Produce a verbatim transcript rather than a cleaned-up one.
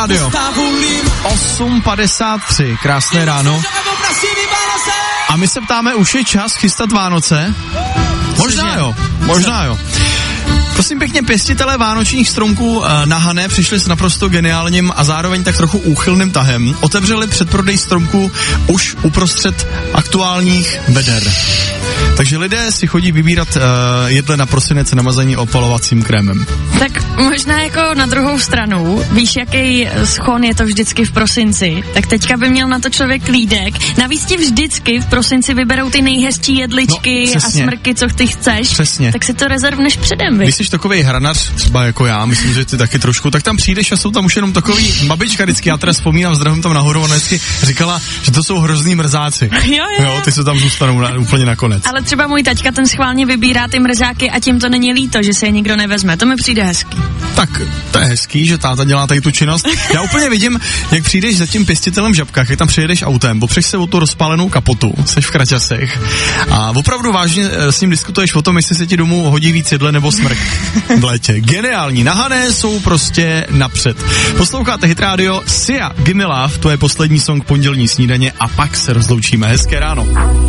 Radio. osm padesát tři, krásné ráno. A my se ptáme, už je čas chystat Vánoce? Možná jo, možná jo. Prosím pěkně, pěstitelé vánočních stromků na Hané přišli s naprosto geniálním a zároveň tak trochu úchylným tahem. Otevřeli předprodej stromků už uprostřed aktuálních beder. Takže lidé si chodí vybírat uh, jedle na prosinec namazaní opalovacím krémem. Tak možná jako na druhou stranu, víš, jaký schon je to vždycky v prosinci, tak teďka by měl na to člověk klídek. Navíc ti vždycky v prosinci vyberou ty nejhezčí jedličky no, a smrky, co ty chceš. Přesně. Tak si to rezervneš předem, víš. Když jsi takovej hranař, třeba jako já, myslím, že ty taky trošku, tak tam přijdeš a jsou tam už jenom takový babička vždycky, já teda vzpomínám, zdravím tam nahoru, ona vždycky říkala, že to jsou hrozný mrzáci. Jo, jo. Jo, ty se tam zůstanou na, úplně nakonec. Ale třeba můj taťka ten schválně vybírá ty mrzáky a tím to není líto, že se je nikdo nevezme. To mi přijde hezký. Tak, to je hezký, že táta dělá tady tu činnost. Já úplně vidím, jak přijdeš za tím pěstitelem v Žabkách, jak tam přijedeš autem, popřeš se o tu rozpálenou kapotu, seš v kraťasech a opravdu vážně s ním diskutuješ o tom, jestli se ti domů hodí víc jedle nebo smrk v létě. Geniální. Na Hané jsou prostě napřed. Posloucháte Hit Radio, Sia, Gimme Love, to je poslední song pondělní snídaně a pak se rozloučíme. Hezké ráno.